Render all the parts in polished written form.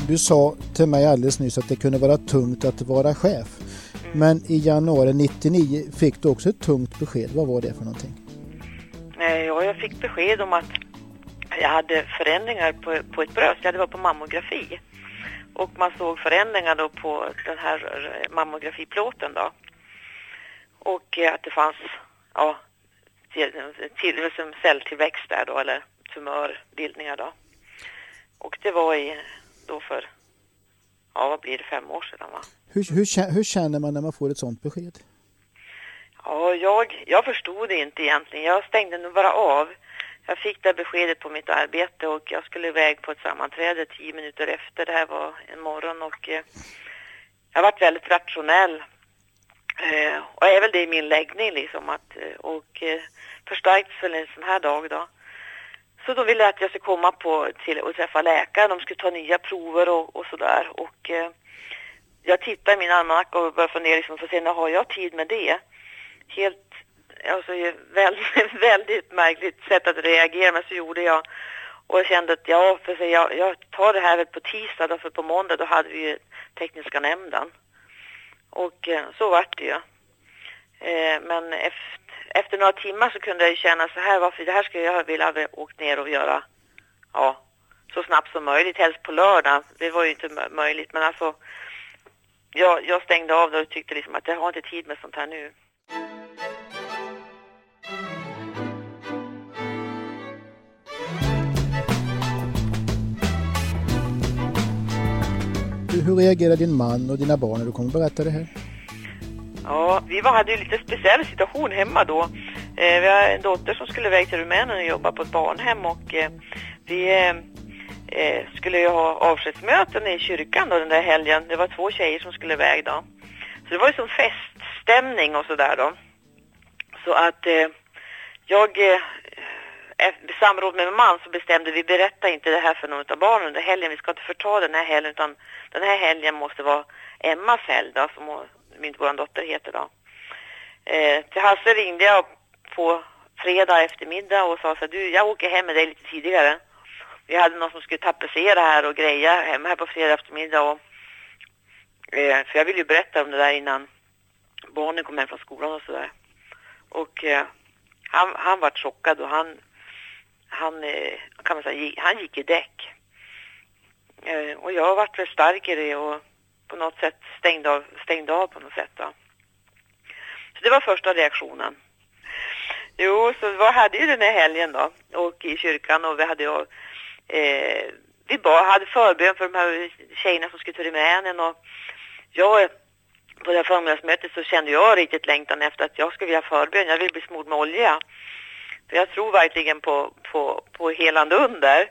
Du sa till mig alldeles nyss att det kunde vara tungt att vara chef. Men i januari 99 fick du också ett tungt besked. Vad var det för någonting? Ja, jag fick besked om att jag hade förändringar på ett bröst. Jag hade varit på mammografi. Och man såg förändringar då på den här mammografiplåten då. Och att det fanns celltillväxt där då, eller tumörbildningar då. Och det var då för, vad blir det, 5 år sedan va? Hur känner man när man får ett sånt besked? Ja, jag förstod det inte egentligen. Jag stängde nog bara av. Jag fick det beskedet på mitt arbete och jag skulle iväg på ett sammanträde 10 minuter efter. Det här var en morgon och jag varit väldigt rationell. Och är väl det i min läggning liksom och förstärkt för en sån här dag då. Så då ville jag att jag skulle komma till och träffa läkaren. De skulle ta nya prover och sådär. Och jag tittade i min almanacka och började fundera liksom, för sen har jag tid med det. Väldigt, väldigt märkligt sätt att reagera, men så gjorde jag. Och jag kände att jag tar det här på tisdag, därför på måndag då hade vi ju tekniska nämnden. Och så vart det ju. Men efter några timmar så kunde jag ju känna så här, varför det här skulle jag vilja ha åkt ner och göra så snabbt som möjligt, helst på lördag. Det var ju inte möjligt, men alltså jag stängde av det och tyckte liksom att jag har inte tid med sånt här nu. Hur reagerade din man och dina barn när du kom och berättade det här? Ja, vi hade ju lite speciell situation hemma då. Vi har en dotter som skulle iväg till Rumänien och jobba på ett barnhem och vi skulle ju ha avskedsmöten i kyrkan då den där helgen. Det var 2 tjejer som skulle iväg då. Så det var ju som feststämning och sådär då. Så att efter samråd med min man så bestämde vi, berätta inte det här för någon av barnen under helgen. Vi ska inte förta den här helgen, utan den här helgen måste vara Emmas helg då, som vår dotter heter då. Till Hasse ringde jag på fredag eftermiddag och sa så du, jag åker hem med dig lite tidigare. Vi hade någon som skulle tapetsera här och greja hemma här på fredag eftermiddag. Och, för jag ville ju berätta om det där innan barnen kom hem från skolan och sådär. Och han var chockad och han kan man säga, han gick i däck. Och jag har varit för stark i det och på något sätt stängde av på något sätt då. Så det var första reaktionen. Jo, så vi hade ju den här helgen då och i kyrkan och vi hade hade förbön för de här tjejerna som skulle till Rumänien och på det här förmiddagsmötet så kände jag riktigt längtan efter att jag skulle vilja förbön. Jag vill bli smord med olja. För jag tror verkligen på helande under.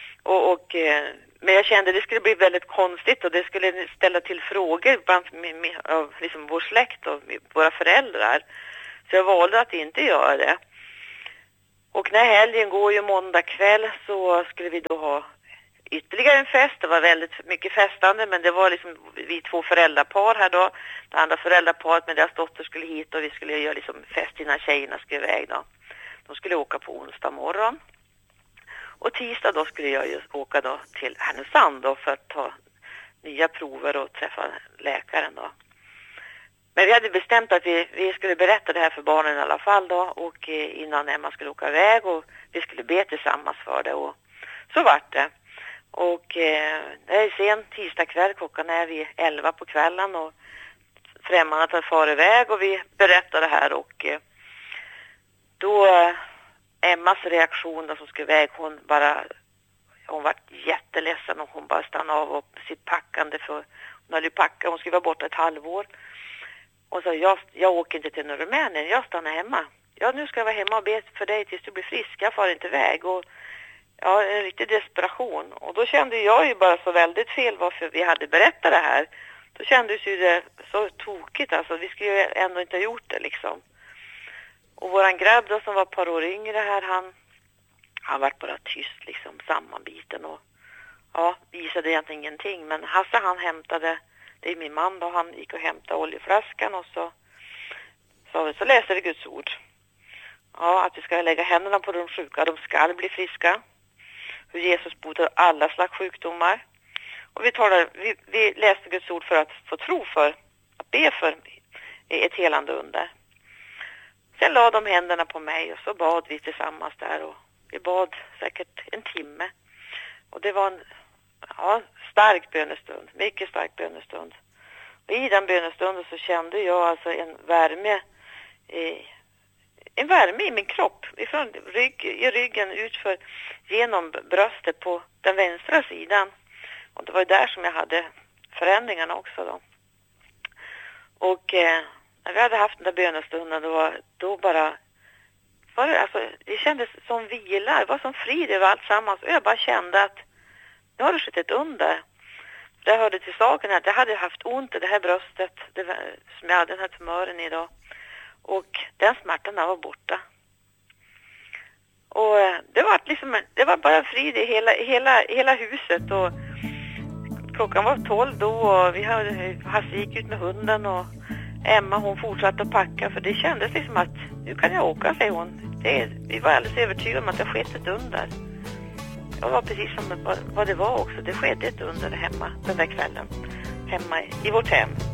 Men jag kände att det skulle bli väldigt konstigt och det skulle ställa till frågor bland liksom vår släkt och våra föräldrar. Så jag valde att inte göra det. Och när helgen går ju måndag kväll så skulle vi då ha ytterligare en fest. Det var väldigt mycket festande, men det var liksom vi 2 föräldrapar här då. Det andra föräldraparet med deras dotter skulle hit och vi skulle göra liksom fest innan tjejerna skulle iväg då. De skulle åka på onsdag morgon. Och tisdag då skulle jag just åka då till Härnösand då för att ta nya prover och träffa läkaren då. Men vi hade bestämt att vi skulle berätta det här för barnen i alla fall då och innan Emma skulle åka iväg och vi skulle be tillsammans för det och så vart det. Och det är sen tisdag kväll, klockan är vid 11 på kvällen och främmarna tar far iväg och vi berättar det här och då Emmas reaktion då som skulle iväg, hon var jätteledsen och hon bara stannade av och sitt packande för hon hade ju packat, hon skulle vara borta ett halvår. Och så jag åker inte till Rumänien, jag stannar hemma. Ja, nu ska jag vara hemma och be för dig tills du blir frisk, jag far inte iväg. Och en riktig desperation. Och då kände jag ju bara så väldigt fel varför vi hade berättat det här. Då kändes ju det så tokigt, alltså vi skulle ju ändå inte ha gjort det liksom. Och våran grabb då som var ett par år yngre här, han var bara tyst liksom, sammanbiten och visade egentligen ingenting. Men Hasse han hämtade, det är min man då, han gick och hämtade oljeflaskan och så läste vi Guds ord. Ja, att vi ska lägga händerna på de sjuka, de ska bli friska. Hur Jesus botar alla slags sjukdomar. Och vi läste Guds ord för att få tro för, att be för ett helande under. Sen la de händerna på mig och så bad vi tillsammans där, och vi bad säkert en timme. Och det var en stark bönestund, mycket stark bönestund. Och i den bönestunden så kände jag alltså en värme i min kropp, ifrån i ryggen utför genom bröstet på den vänstra sidan. Och det var där som jag hade förändringarna också då. Och när vi hade haft den där bönestunden då bara var det, alltså, det kändes som vila, det var som frid över allt sammans. Och jag bara kände att nu har det skett ett under. Det hörde till saken att jag hade haft ont i det här bröstet som jag hade den här tumören i då. Och den smärtan var borta. Och det var bara frid i hela huset. Och klockan var 12 då, och Hasse gick ut med hunden, och Emma hon fortsatte att packa, för det kändes liksom att nu kan jag åka, säger hon. Vi var alldeles övertygade om att det skett ett under. Det var precis som vad det var också. Det skedde ett under hemma den där kvällen. Hemma i vårt hem.